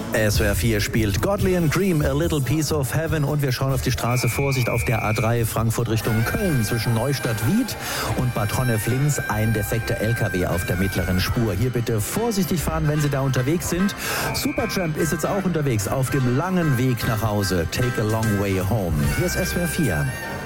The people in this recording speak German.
SWR 4 spielt Godley and Cream, A Little Piece of Heaven, und wir schauen auf die Straße. Vorsicht auf der A3 Frankfurt Richtung Köln zwischen Neustadt-Wied und Bad Honnef-Links. Ein defekter LKW auf der mittleren Spur. Hier bitte vorsichtig fahren, wenn Sie da unterwegs sind. Supertramp ist jetzt auch unterwegs auf dem langen Weg nach Hause. Take a long way home. Hier ist SWR 4.